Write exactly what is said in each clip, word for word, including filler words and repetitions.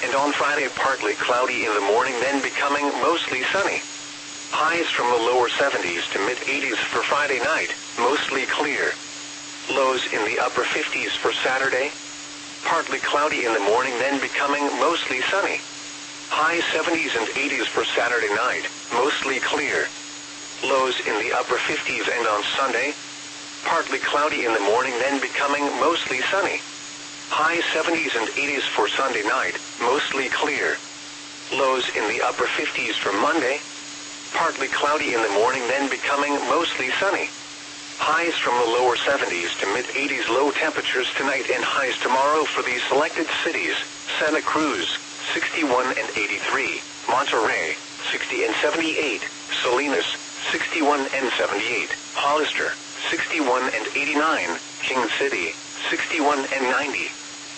and on Friday partly cloudy in the morning, then becoming mostly sunny. Highs from the lower seventies to mid-eighties for Friday night, mostly clear. Lows in the upper fifties for Saturday. Partly cloudy in the morning, then becoming mostly sunny. High seventies and eighties for Saturday night, mostly clear. Lows in the upper fifties, and on Sunday, partly cloudy in the morning, then becoming mostly sunny. High seventies and eighties for Sunday night, mostly clear. Lows in the upper fifties for Monday. Partly cloudy in the morning, then becoming mostly sunny. Highs from the lower seventies to mid-eighties. Low temperatures tonight and highs tomorrow for these selected cities: Santa Cruz, sixty-one and eighty-three, Monterey, sixty and seventy-eight, Salinas, sixty-one and seventy-eight, Hollister, sixty-one and eighty-nine, King City, sixty-one and ninety.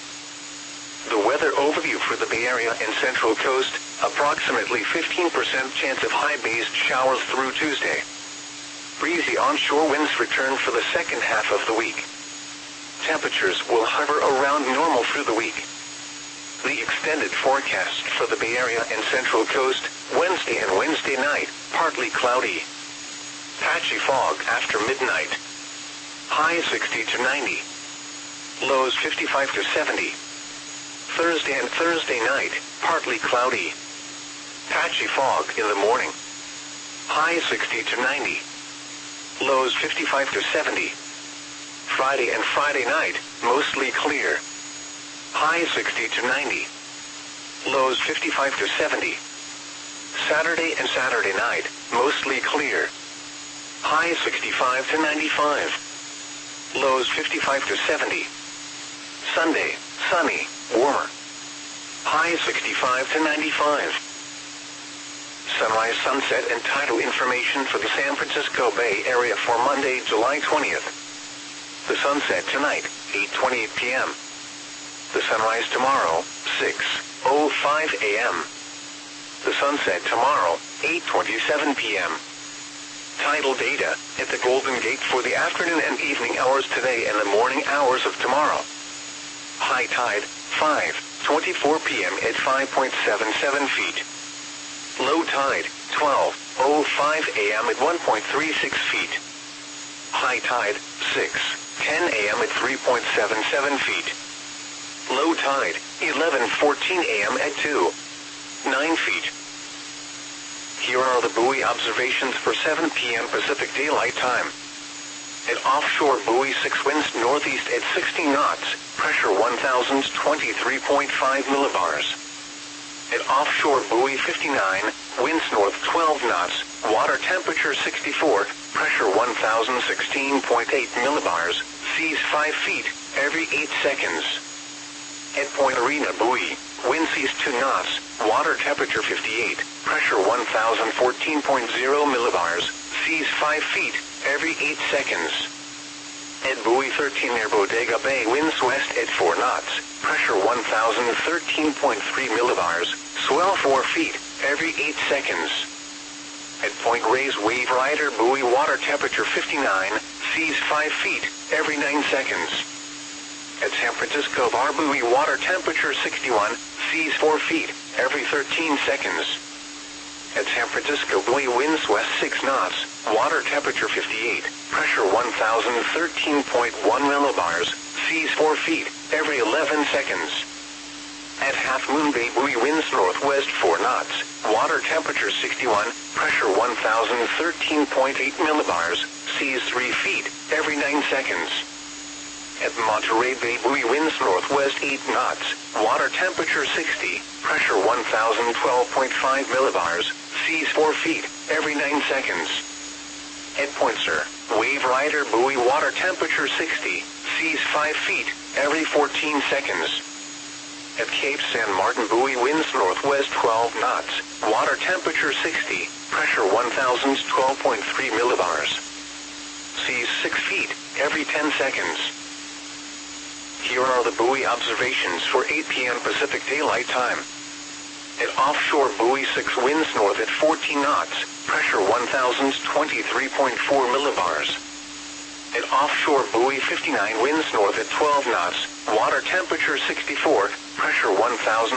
The weather overview for the Bay Area and Central Coast: approximately fifteen percent chance of high-based showers through Tuesday. Breezy onshore winds return for the second half of the week. Temperatures will hover around normal through the week. The extended forecast for the Bay Area and Central Coast: Wednesday and Wednesday night, partly cloudy. Patchy fog after midnight. High sixty to ninety. Lows fifty-five to seventy. Thursday and Thursday night, partly cloudy. Patchy fog in the morning. High sixty to ninety. Lows fifty-five to seventy. Friday and Friday night, mostly clear. High sixty to ninety. Lows fifty-five to seventy. Saturday and Saturday night, mostly clear. High sixty-five to ninety-five. Lows fifty-five to seventy. Sunday, sunny, warmer. High sixty-five to ninety-five. Sunrise, sunset, and tidal information for the San Francisco Bay Area for Monday, July twentieth. The sunset tonight, eight twenty-eight p m The sunrise tomorrow, six oh five a m The sunset tomorrow, eight twenty-seven p m Tidal data at the Golden Gate for the afternoon and evening hours today and the morning hours of tomorrow. High tide, five twenty-four p m at five point seven seven feet. Low tide, twelve oh five a m at one point three six feet. High tide, six ten a m at three point seven seven feet. Low tide, eleven fourteen a m at two point nine feet. Here are the buoy observations for seven p m Pacific Daylight Time. At offshore buoy six, winds northeast at sixty knots, pressure one thousand twenty-three point five millibars. At offshore buoy fifty-nine, winds north twelve knots, water temperature sixty-four, pressure one thousand sixteen point eight millibars, seas five feet, every eight seconds. At Point Arena buoy, wind seas two knots, water temperature fifty-eight, pressure one thousand fourteen point zero millibars, seas five feet, every eight seconds. At buoy thirteen near Bodega Bay, winds west at four knots, pressure one thousand thirteen point three millibars, swell four feet, every eight seconds. At Point Reyes Wave Rider buoy, water temperature fifty-nine, seas five feet, every nine seconds. At San Francisco Bar buoy, water temperature sixty-one, seas four feet, every thirteen seconds. At San Francisco buoy, winds west six knots, water temperature fifty-eight, pressure one thousand thirteen point one millibars, seas four feet, every eleven seconds. At Half Moon Bay buoy, winds northwest four knots, water temperature sixty-one, pressure one thousand thirteen point eight millibars, seas three feet, every nine seconds. At Monterey Bay buoy, winds northwest eight knots, water temperature sixty, pressure one thousand twelve point five millibars, seas four feet, every nine seconds. At Point Sur Wave Rider buoy, water temperature sixty, seas five feet, every fourteen seconds. At Cape San Martin buoy, winds northwest twelve knots, water temperature sixty, pressure one thousand twelve point three millibars, seas six feet, every ten seconds. Here are the buoy observations for eight p m Pacific Daylight Time. At offshore buoy six, winds north at fourteen knots, pressure one thousand twenty-three point four millibars. At offshore buoy fifty-nine, winds north at twelve knots, water temperature sixty-four, pressure one thousand